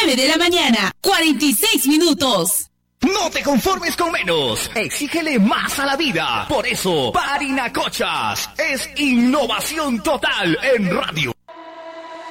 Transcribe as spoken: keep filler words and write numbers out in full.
nueve de la mañana, cuarenta y seis minutos. No te conformes con menos, exígele más a la vida. Por eso, Parinacochas es innovación total en radio.